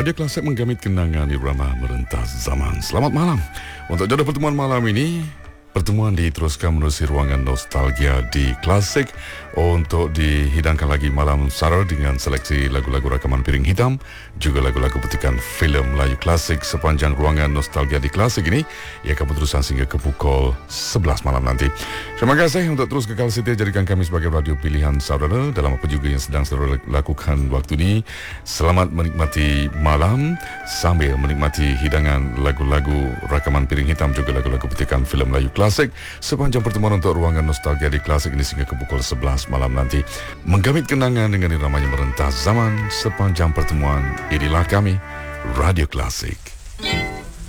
Radio Klasik menggamit kenangan irama merentas zaman. Selamat malam. Untuk jodoh pertemuan malam ini, pertemuan diteruskan menerusi ruangan nostalgia di Klasik untuk dihidangkan lagi malam Sara dengan seleksi lagu-lagu rakaman piring hitam, juga lagu-lagu petikan filem Melayu klasik sepanjang ruangan nostalgia di Klasik ini. Ia akan berterusan sehingga ke pukul 11 malam nanti. Terima kasih untuk terus kekal setia jadikan kami sebagai radio pilihan saudara dalam apa juga yang sedang saudara lakukan waktu ini. Selamat menikmati malam sambil menikmati hidangan lagu-lagu rakaman piring hitam, juga lagu-lagu petikan filem Melayu klasik sepanjang pertemuan untuk ruangan nostalgia di Klasik ini sehingga ke pukul 11 malam nanti. Menggamit kenangan dengan iramanya merentas zaman sepanjang pertemuan. Inilah kami, Radio Klasik.